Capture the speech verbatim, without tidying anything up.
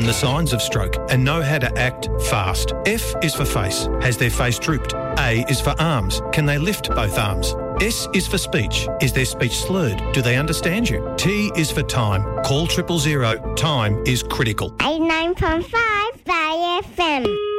the signs of stroke and know how to act fast. F is for face. Has their face drooped? A is for arms. Can they lift both arms? S is for speech. Is their speech slurred? Do they understand you? T is for time. Call triple zero. Time is critical. eighty-nine point five Bay F M.